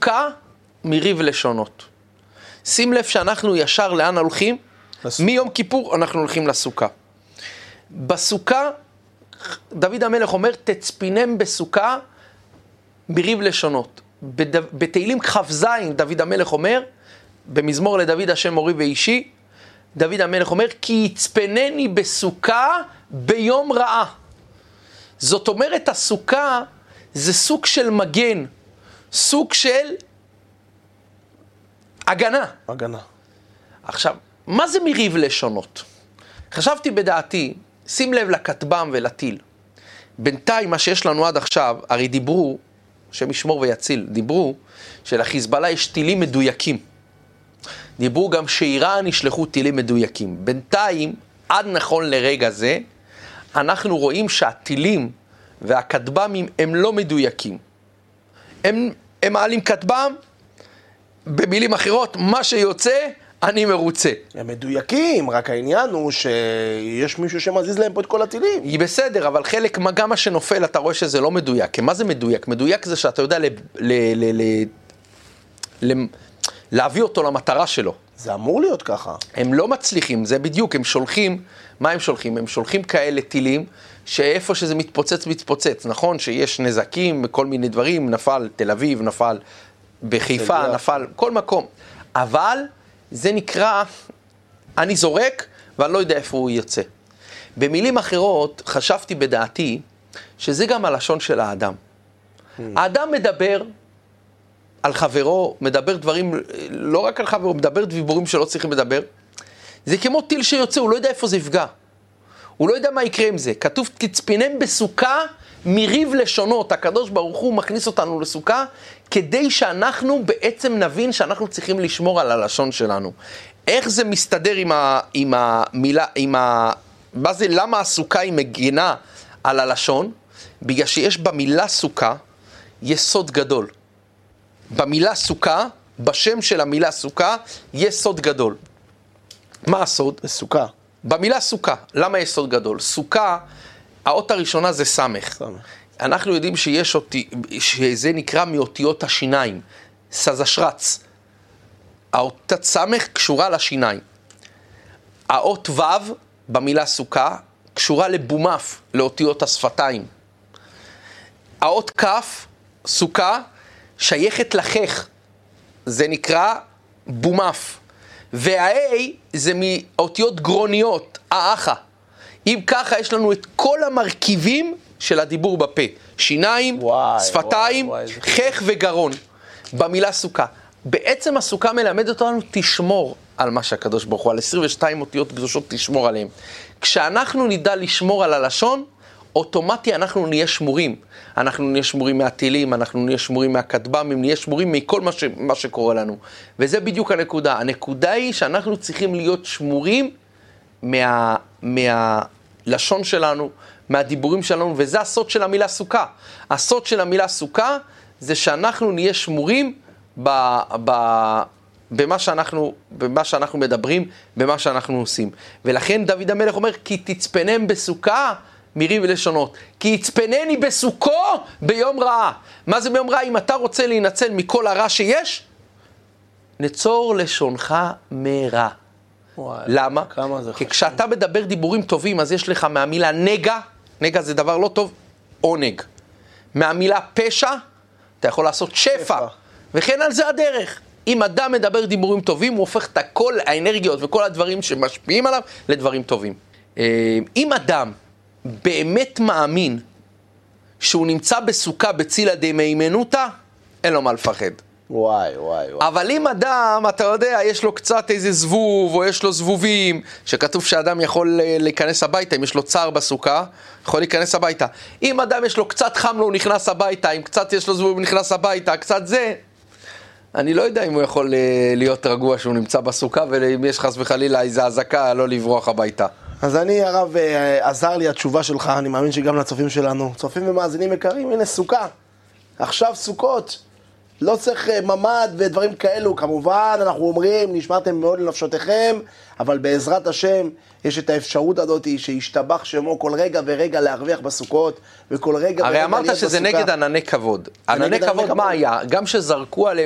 בסוכה מריב לשונות. שים לב שאנחנו ישר לאן הולכים? מיום כיפור אנחנו הולכים לסוכה. בסוכה, דוד המלך אומר, תצפינם בסוכה מריב לשונות. בתהילים כ"ז דוד המלך אומר, במזמור לדוד השם מורי ואישי, דוד המלך אומר, כי יצפנני בסוכה ביום רעה. זאת אומרת, הסוכה זה סוג של מגן, סוג של הגנה. הגנה. עכשיו, מה זה מריב לשונות? חשבתי בדעתי, שים לב לכתבם ולטיל. בינתיים מה שיש לנו עד עכשיו, הרי דיברו, השם ישמור ויציל, דיברו שלחיזבאללה יש טילים מדויקים. דיברו גם שאיראן ישלחו טילים מדויקים. בינתיים, עד נכון לרגע זה, אנחנו רואים שהטילים והכתבמים הם לא מדויקים. הם מעלים כתבם, במילים אחרות, מה שיוצא, אני מרוצה. הם מדויקים, רק העניין הוא שיש מישהו שמזיז להם פה את כל הטילים. היא בסדר, אבל חלק, גם מה שנופל, אתה רואה שזה לא מדויק. מה זה מדויק? מדויק זה שאתה יודע להביא אותו למטרה שלו. זה אמור להיות ככה. הם לא מצליחים, זה בדיוק, הם שולחים, מה הם שולחים? הם שולחים כאלה טילים, שאיפה שזה מתפוצץ, נכון? שיש נזקים, כל מיני דברים, נפל תל אביב, נפל בחיפה, נפל, כל מקום. אבל זה נקרא, אני זורק, ואני לא יודע איפה הוא יוצא. במילים אחרות, חשבתי בדעתי, שזה גם הלשון של האדם. האדם מדבר על חברו, מדבר דברים, לא רק על חברו, מדבר דיבורים שלא צריכים לדבר. זה כמו טיל שיוצא, הוא לא יודע איפה זה יפגע. הוא לא יודע מה יקרה עם זה. כתוב, תצפינם בסוכה מריב לשונות. הקדוש ברוך הוא מכניס אותנו לסוכה, כדי שאנחנו בעצם נבין שאנחנו צריכים לשמור על הלשון שלנו. איך זה מסתדר עם המילה, מה זה, למה הסוכה היא מגינה על הלשון? בגלל שיש במילה סוכה יסוד גדול. במילה סוכה, בשם של המילה סוכה, יש סוד גדול. מה הסוד? סוכה. במילה סוכה. למה יש סוד גדול? סוכה, האות הראשונה זה סמך. אנחנו יודעים שיש שזה נקרא מאותיות השיניים. סזשרץ. האותת סמך קשורה לשיניים. האות ו' במילה סוכה קשורה לבומף, לאותיות השפתיים. האות כף, סוכה, שייכת לחך, זה נקרא בומף. והאי זה מאותיות גרוניות, האחה. אם ככה יש לנו את כל המרכיבים של הדיבור בפה. שיניים, שפתיים, חך וגרון. במילה סוכה. בעצם הסוכה מלמדת אותנו תשמור על מה שהקדוש ברוך הוא, על 22 אותיות קדושות תשמור עליהם. כשאנחנו נדע לשמור על הלשון, אוטומטי אנחנו נהיה שמורים. אנחנו נהיה שמורים מהטילים, אנחנו נהיה שמורים מהכתבמים, נהיה שמורים מכל מה שקורה לנו. וזה בדיוק הנקודה. הנקודה היא שאנחנו צריכים להיות שמורים מהלשון שלנו, מהדיבורים שלנו, וזה הסוד של המילה סוכה. הסוד של המילה סוכה זה שאנחנו נהיה שמורים במה שאנחנו מדברים, במה שאנחנו עושים. ולכן דוד המלך אומר, כי תצפנם בסוכה, מריב לשונות. כי יצפנני בסוכו ביום רעה. מה זה ביום רעה? אם אתה רוצה להינצל מכל הרע שיש, נצור לשונך מרע. למה? כי כשאתה מדבר דיבורים טובים, אז יש לך מהמילה נגע, נגע זה דבר לא טוב, עונג. מהמילה פשע, אתה יכול לעשות שפע. וכן על זה הדרך. אם אדם מדבר דיבורים טובים, הוא הופך את כל האנרגיות וכל הדברים שמשפיעים עליו לדברים טובים. אם אדם באמת מאמין שהוא נמצא בסוכה בצילה דמהימנותא, אין לו מה לפחד. וואי. אבל אם אדם, אתה יודע, יש לו קצת איזה זבוב, או יש לו זבובים, שכתוב שאדם יכול להיכנס הביתה, אם יש לו צער בסוכה, יכול להיכנס הביתה. אם אדם יש לו קצת חם לו, הוא נכנס הביתה, אם קצת יש לו זבוב, הוא נכנס הביתה, קצת זה, אני לא יודע אם הוא יכול להיות רגוע שהוא נמצא בסוכה, ואם יש חס וחלילה איזה הזקה, לא לברוח הביתה. אז אני, הרב, עזר לי התשובה שלך, אני מאמין שגם לצופים שלנו, צופים ומאזינים יקרים, הנה סוכה. עכשיו סוכות, לא צריך ממד ודברים כאלו, כמובן אנחנו אומרים, נשמרתם מאוד לנפשותיכם, אבל בעזרת השם יש את האפשרות הזאת שישתבח שמו כל רגע ורגע להרוויח בסוכות, וכל רגע הרי אמרת שזה נגד ענני כבוד. ענני כבוד מה היה? גם שזרקו עליהם